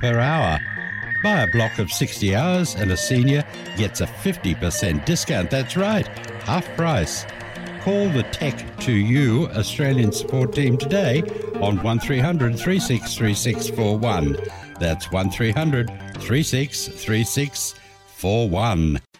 per hour. Buy a block of 60 hours and a senior gets a 50% discount. That's right, half price. Call the Tech to You Australian support team today on 1300 363641. That's 1300 363641.